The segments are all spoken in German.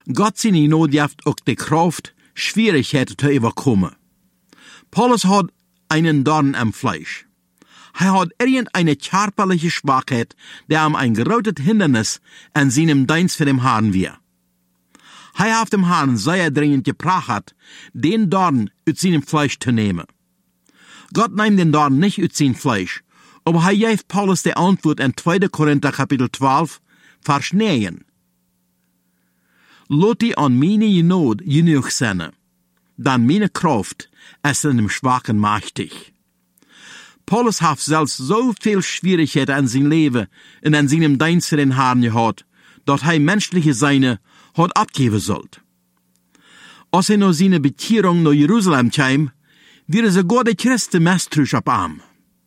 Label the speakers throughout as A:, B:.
A: Gott seine Not heeft ook de Kraft, Schwierigkeiten te überkommen. Paulus hat einen Dorn am Fleisch. Er hat irgendeine körperliche Schwachheit, der ihm ein großes Hindernis an seinem Dienst für den Herrn wir. Er hat dem Herrn sehr dringend gebracht, den Dorn aus seinem Fleisch zu nehmen. Gott nimmt den Dorn nicht aus seinem Fleisch, aber er gibt Paulus die Antwort in 2. Korinther Kapitel 12, Vers 9. Lot die an meine Not genug sein, dann meine Kraft ist in dem Schwachen mächtig. Paulus hat selbst so viel Schwierigkeiten in seinem Leben und in seinem Dienst für den Herrn gehabt, dass er menschliche Seine hat abgeben sollt. Als er nach seiner Bekehrung nach Jerusalem kam, wäre sogar die Christen misstrauisch auf ihm.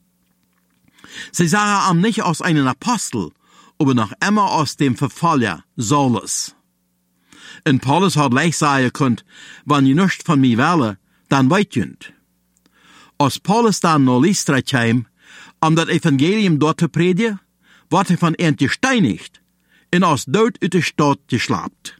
A: Sie sahen ihn nicht als einen Apostel, aber noch immer als dem Verfolger Saulus. Und Paulus hat leicht sagen können, wenn ihr nichts von mir wollt, dann weit jünt. Als Paulus dann nach Lystra kam, das Evangelium dort zu predigen, ward er von ihnen gesteinigt und als Tod uit der Stadt geschlapt.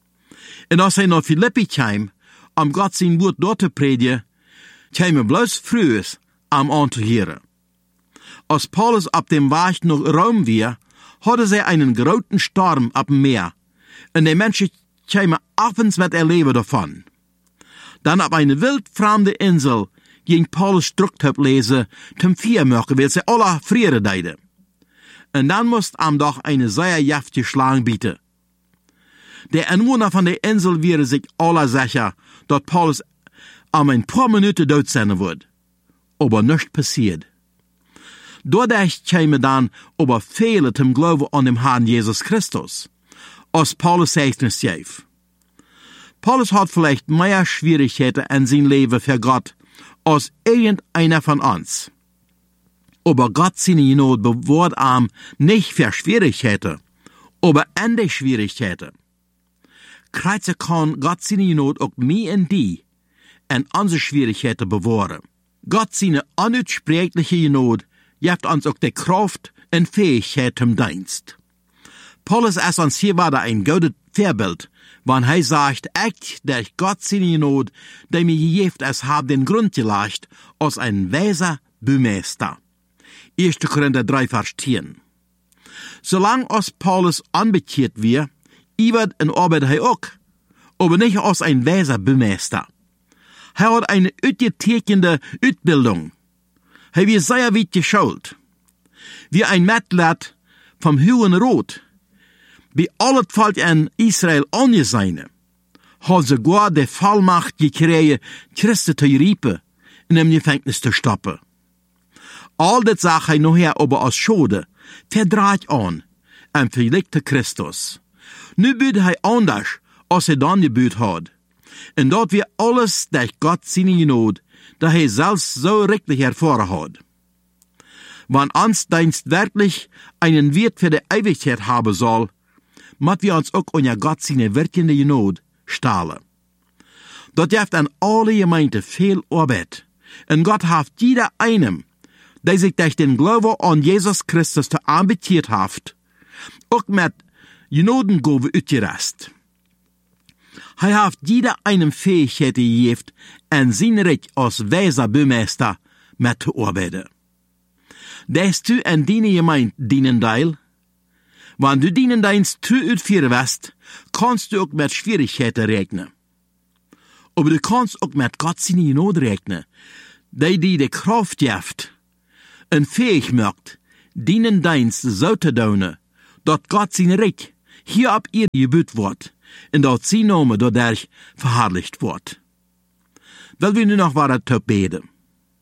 A: Und als er nach Philippi kam, Gott sein Wort dort zu predigen, kam er bloß frühes anzuhören. Als Paulus ab dem Weg nach Rom war, hatte sie einen großen Sturm ab dem Meer, und die Menschen kamen abends mit erleben davon. Dann auf eine wildfremde Insel ging Paulus Drucktop lesen, zum Viermöchen, weil sie alle frieren deiden. Und dann musste ihm doch eine sehr jaftige Schlange bieten. Der Anwohner von der Insel wäre sich alle sicher, dass Paulus ein paar Minuten tot sein wird. Aber nichts passiert. Dadurch käme dann aber viele zum Glauben an den Herrn Jesus Christus, als Paulus Zeugnis gab. Paulus hat vielleicht mehr Schwierigkeiten in seinem Leben für Gott als irgendeiner von uns. Aber Gott seine Not bewahrt ihm nicht für Schwierigkeiten, aber in die Schwierigkeiten. Kreuze kann Gott seine Not auch mir und die in unsere Schwierigkeiten bewahren. Gott seine unutsprechliche Not gibt uns auch die Kraft und Fähigkeit zum Dienst. Paulus ist uns hier wieder ein gutes Vorbild, wenn er sagt, ich, durch Gott seine Not, der mir gegeben ist, hab den Grund gelegt, als ein weiser Bümeister. 1. Korinther 3, Vers 10. Solange als Paulus anbekehrt wird, wird und arbeitet er auch, aber nicht als ein weiser Bümeister. Er hat eine ausgezeichnete Ausbildung. Er wird sehr weit geschult. Wie ein Mitglied vom Hohen Rat, wie alle Volk in Israel angesehen, hat sogar die Vollmacht gekriegt, Christen zu riepen und im Gefängnis zu stoppen. All das sagt er nachher aber als Schade, verdreht an, und verlegte Christus. Nu büht er anders, als er dann gebüht hat. Und dort wir alles durch Gott seine Not, da er selbst so richtig erfahren hat. Wenn uns Dienst wirklich einen Wert für die Ewigkeit haben soll, müssen wir uns auch unter Gott seine wirkende Not stahlen. Dort gibt an alle Gemeinden viel Arbeit. Und Gott hat jeder einem, der sich durch den Glauben an Jesus Christus anbetiert hat, auch mit Genodengave ausgerüstet. Er hat jeder einem Fähigkeit gegeben, in sein Reich als weiser Bümeister mit zu arbeiten. Dass du in deine Gemeinde dienen teil, wenn du dienen Dienst zu utführen wirst, kannst du auch mit Schwierigkeiten rechnen. Aber du kannst auch mit Gott seine Not rechnen, der dir die Kraft gibt und fähig macht, dienen Dienst so zu tun, dass Gott sein Reich hier ab ihr gebüht wird, und dass sein Name dadurch verherrlicht wird. Weil wir nur noch weiter zu beten.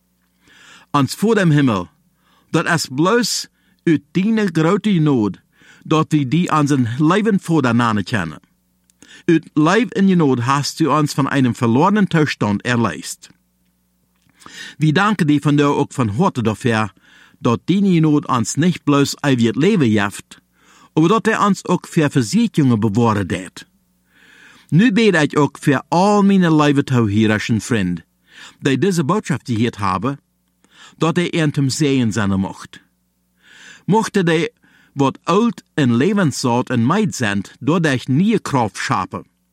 A: Ans vor dem Himmel, das ist bloß uit deine große Not, dass wir die an sein Leben voneinander kennen. Uit Leib in die Not hast du uns von einem verlorenen Zustand erleist. Wir danken dir von dir auch von heute dafür, dass deine Not uns nicht bloß ewig Leben gibt, aber dass uns auch für Versicherungen bewahren wird. Nu bete ich auch für all meine Leibetauhierischen Freunde, die diese Botschaft gehört haben, dass ihn zum Sehen sein mocht. Mochte die, wat oud en levenszout en meid sind, dadurch nie Kraft schapen,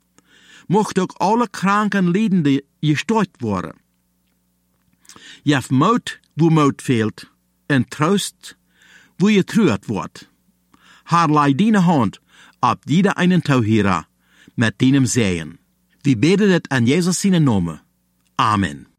A: mocht ook alle kranken Leidenden gestort worden. Je hebt moed, wo moed fehlt, en troost, wo je treurt wordt. Haar lei deine hand op jeder einen Tauhera, mit deinem Sehen. Wir beten het an Jesus seinen Namen. Amen.